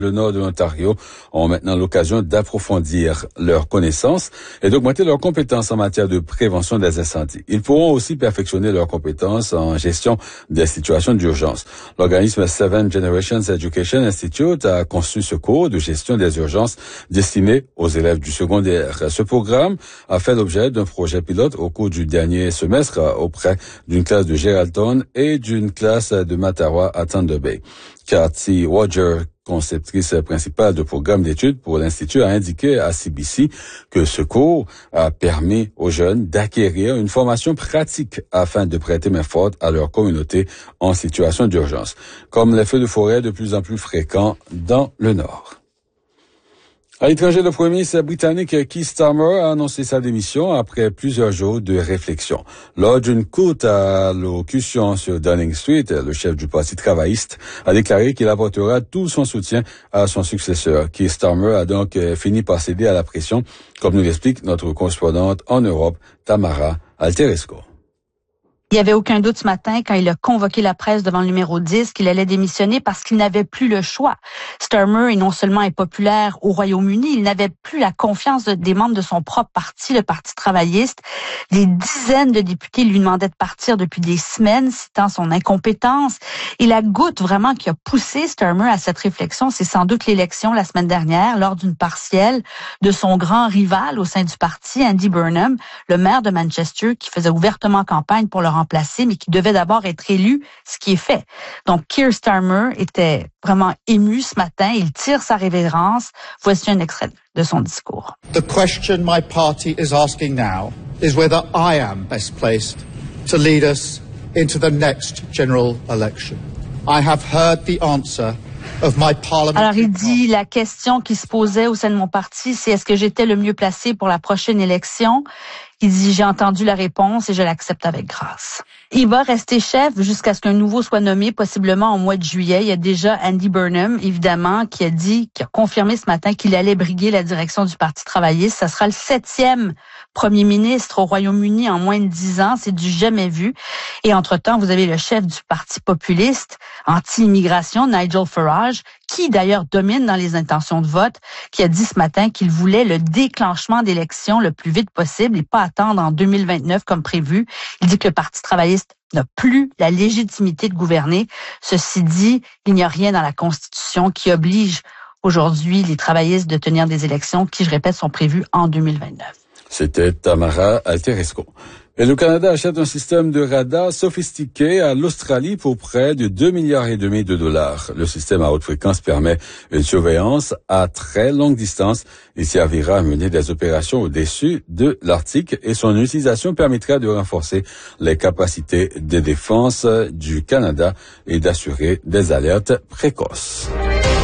Le nord de l'Ontario ont maintenant l'occasion d'approfondir leurs connaissances et d'augmenter leurs compétences en matière de prévention des incendies. Ils pourront aussi perfectionner leurs compétences en gestion des situations d'urgence. L'organisme Seven Generations Education Institute a conçu ce cours de gestion des urgences destiné aux élèves du secondaire. Ce programme a fait l'objet d'un projet pilote au cours du dernier semestre auprès d'une classe de Geraldton et d'une classe de Mattawa à Thunder Bay. Cathy Roger, conceptrice principale de programme d'études pour l'Institut, a indiqué à CBC que ce cours a permis aux jeunes d'acquérir une formation pratique afin de prêter main forte à leur communauté en situation d'urgence, comme les feux de forêt de plus en plus fréquents dans le Nord. À l'étranger, le premier ministre britannique Keir Starmer a annoncé sa démission après plusieurs jours de réflexion. Lors d'une courte allocution sur Downing Street, le chef du Parti travailliste a déclaré qu'il apportera tout son soutien à son successeur. Keir Starmer a donc fini par céder à la pression, comme nous l'explique notre correspondante en Europe, Tamara Alteresco. Il n'y avait aucun doute ce matin quand il a convoqué la presse devant le numéro 10 qu'il allait démissionner parce qu'il n'avait plus le choix. Starmer est non seulement impopulaire au Royaume-Uni, il n'avait plus la confiance des membres de son propre parti, le Parti travailliste. Des dizaines de députés lui demandaient de partir depuis des semaines, citant son incompétence. Et la goutte vraiment qui a poussé Starmer à cette réflexion, c'est sans doute l'élection la semaine dernière, lors d'une partielle de son grand rival au sein du parti, Andy Burnham, le maire de Manchester, qui faisait ouvertement campagne pour le remplacé, mais qui devait d'abord être élu, ce qui est fait. Donc, Keir Starmer était vraiment ému ce matin. Il tire sa révérence. Voici un extrait de son discours. The question my party is asking now is whether I am best placed to lead us into the next general election. I have heard the answer of my parliament. Alors, il dit, la question qui se posait au sein de mon parti, c'est est-ce que j'étais le mieux placé pour la prochaine élection? Il dit, j'ai entendu la réponse et je l'accepte avec grâce. Il va rester chef jusqu'à ce qu'un nouveau soit nommé, possiblement au mois de juillet. Il y a déjà Andy Burnham, évidemment, qui a confirmé ce matin qu'il allait briguer la direction du Parti travailliste. Ça sera le 7e premier ministre au Royaume-Uni en moins de 10 ans. C'est du jamais vu. Et entre-temps, vous avez le chef du Parti populiste, anti-immigration, Nigel Farage, qui d'ailleurs domine dans les intentions de vote, qui a dit ce matin qu'il voulait le déclenchement d'élections le plus vite possible et pas attendre en 2029 comme prévu. Il dit que le Parti travailliste n'a plus la légitimité de gouverner. Ceci dit, il n'y a rien dans la Constitution qui oblige aujourd'hui les travaillistes de tenir des élections qui, je répète, sont prévues en 2029. C'était Tamara Alteresco. Et le Canada achète un système de radar sophistiqué à l'Australie pour près de 2,5 milliards de dollars. Le système à haute fréquence permet une surveillance à très longue distance et servira à mener des opérations au-dessus de l'Arctique et son utilisation permettra de renforcer les capacités de défense du Canada et d'assurer des alertes précoces.